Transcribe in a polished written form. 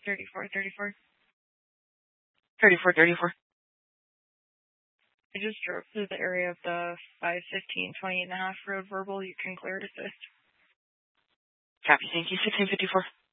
34, 34. 34, 34. I just drove through the area of the 515, 28 and a half road verbal. You can clear to assist. Copy, thank you. 1654.